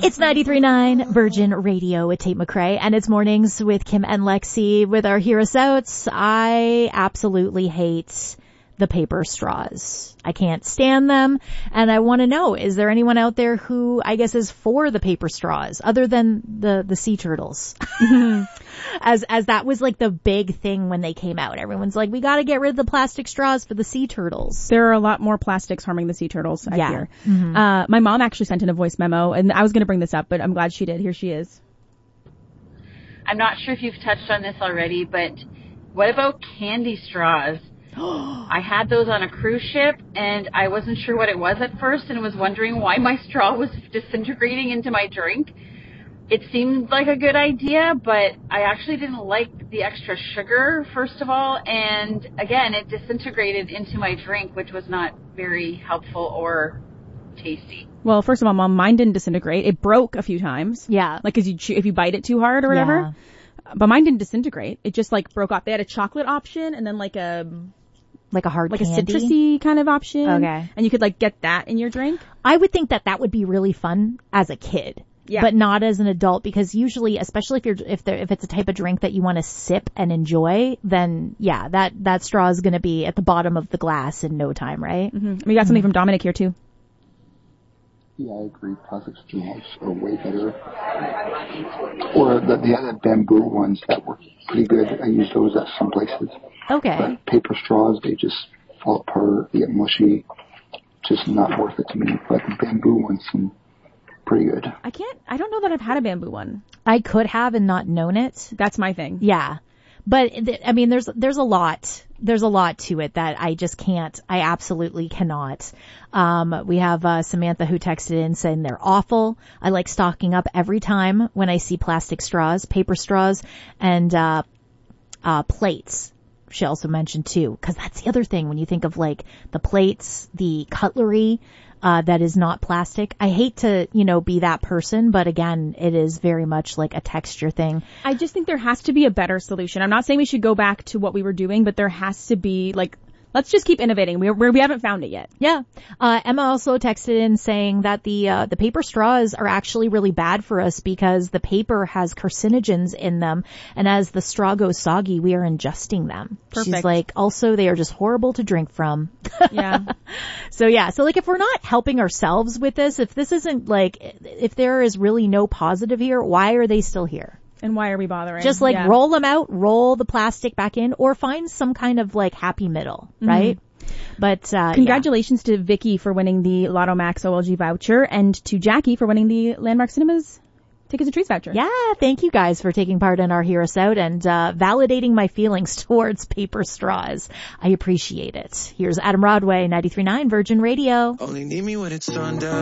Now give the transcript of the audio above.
It's 93.9 Virgin Radio with Tate McRae, and it's Mornings with Kim and Lexi with our Hear Us Outs. I absolutely hate the paper straws. I can't stand them, and I want to know, is there anyone out there who I guess is for the paper straws other than the sea turtles? As that was like the big thing when they came out. Everyone's like, we got to get rid of the plastic straws for the sea turtles. There are a lot more plastics harming the sea turtles, I hear. Mm-hmm. My mom actually sent in a voice memo, and I was going to bring this up, but I'm glad she did. Here she is. I'm not sure if you've touched on this already, but what about candy straws? I had those on a cruise ship, and I wasn't sure what it was at first and was wondering why my straw was disintegrating into my drink. It seemed like a good idea, but I actually didn't like the extra sugar, first of all, and again, it disintegrated into my drink, which was not very helpful or tasty. Well, first of all, Mom, mine didn't disintegrate. It broke a few times. Yeah. Like, if you bite it too hard or whatever. Yeah. But mine didn't disintegrate. It just, like, broke off. They had a chocolate option and then, like a hard like candy? a citrusy kind of option. Okay. And you could, like, get that in your drink. I would think that would be really fun as a kid. Yeah. But not as an adult, because usually, especially if it's a type of drink that you want to sip and enjoy, then yeah, that straw is going to be at the bottom of the glass in no time, right? Mm-hmm. We got something from Dominic here too. Yeah, I agree. Plastic straws are way better. Or the other bamboo ones that were pretty good. I use those at some places. Okay. But paper straws, they just fall apart, they get mushy. Just not worth it to me. But the bamboo ones seem pretty good. I don't know that I've had a bamboo one. I could have and not known it. That's my thing. Yeah. But I mean, there's a lot to it that I just can't, I absolutely cannot. We have, Samantha who texted in saying they're awful. I like stocking up every time when I see plastic straws, paper straws, and, plates. She also mentioned too, cause that's the other thing when you think of like the plates, the cutlery, that is not plastic. I hate to, be that person, but again, it is very much like a texture thing. I just think there has to be a better solution. I'm not saying we should go back to what we were doing, but there has to be, like, let's just keep innovating. We haven't found it yet. Yeah. Emma also texted in saying that the paper straws are actually really bad for us because the paper has carcinogens in them, and as the straw goes soggy, we are ingesting them. Perfect. She's like, also they are just horrible to drink from. Yeah. So like if we're not helping ourselves with this, if this isn't like, if there is really no positive here, why are they still here? And why are we bothering? Just roll them out, roll the plastic back in, or find some kind of like happy middle, right? But congratulations to Vicky for winning the Lotto Max OLG voucher, and to Jackie for winning the Landmark Cinemas Tickets and Treats voucher. Yeah, thank you guys for taking part in our Hear Us Out and validating my feelings towards paper straws. I appreciate it. Here's Adam Rodway, 93.9 Virgin Radio. Only need me when it's sundown.